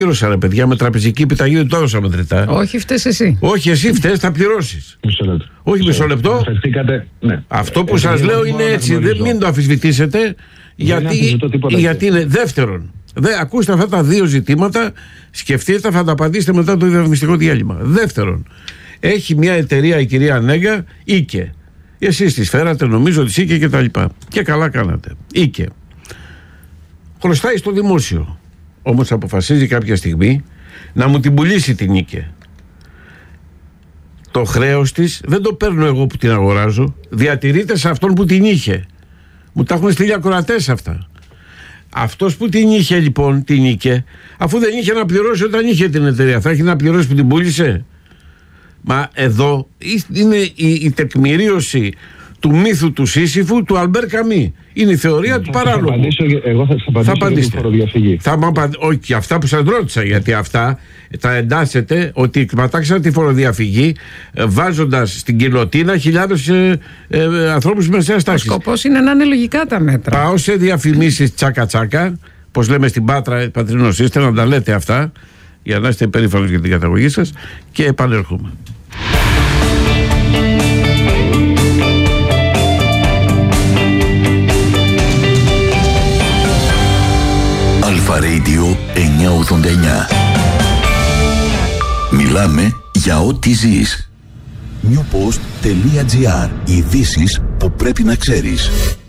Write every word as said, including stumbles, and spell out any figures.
Πλήρωσα ρε παιδιά με τραπεζική επιταγή, δεν το έδωσα μετρητά. Όχι, φταίς εσύ. Όχι, εσύ φταίς, θα πληρώσεις. Μισό λεπτό. Όχι, μισό λεπτό. Ναι. Αυτό που σας λέω είναι έτσι. Δεν, μην το αμφισβητήσετε, γιατί, γιατί είναι. Δεύτερον, δε, ακούστε αυτά τα δύο ζητήματα, σκεφτείτε, θα τα απαντήσετε μετά το διαφημιστικό διάλειμμα. Δεύτερον, έχει μια εταιρεία η κυρία Νέγκα, Ίκε. Εσείς τις φέρατε, νομίζω, τις Ίκε και τα λοιπά. Και καλά κάνατε. Ίκε. Χρωστάει στο δημόσιο. Όμως αποφασίζει κάποια στιγμή να μου την πουλήσει την Ίκε. Το χρέος της δεν το παίρνω εγώ που την αγοράζω, διατηρείται σε αυτόν που την είχε. Μου τα έχουν στείλει ακροατές αυτά. Αυτός που την είχε λοιπόν, την Ίκε, αφού δεν είχε να πληρώσει όταν είχε την εταιρεία, θα έχει να πληρώσει που την πούλησε? Μα εδώ είναι η, η τεκμηρίωση του μύθου του Σύσυφου του Αλμπέρ Καμί. Είναι η θεωρία του παράλογου. Εγώ θα σας απαντήσω για τη φοροδιαφυγή. Θα μου απαντήσω, όχι, αυτά που σας ρώτησα, γιατί αυτά τα εντάσσετε ότι πατάξατε τη φοροδιαφυγή βάζοντας στην κοιλωτίνα χιλιάδες ε, ε, ανθρώπους μεσαίας τάξης. Ο σκοπός είναι να είναι λογικά τα μέτρα. Πάω σε διαφημίσεις τσάκα τσάκα, πως λέμε στην Πάτρα, πατρινός είστε, να τα λέτε αυτά για να είστε περήφανος για την καταγωγή σας, και επανέρχομαι. Αλφα Radio εννιακόσια ογδόντα εννιά. Μιλάμε για ό,τι ζεις. Newpost.gr. Ειδήσεις που πρέπει να ξέρεις.